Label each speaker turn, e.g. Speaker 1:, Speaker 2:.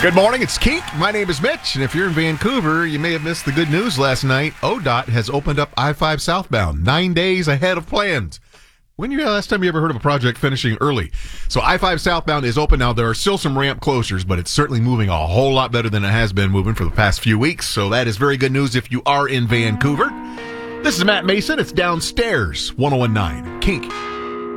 Speaker 1: Good morning, it's Kink. My name is Mitch, and if you're in Vancouver, you may have missed the good news last night. ODOT has opened up I-5 southbound 9 days ahead of plans. When you last time you ever heard of a project finishing early? So I-5 southbound is open now. There are still some ramp closures, but it's certainly moving a whole lot better than it has been moving for the past few weeks. So that is very good news if you are in Vancouver. This is Matt Mason. It's Downstairs, 101.9 Kink.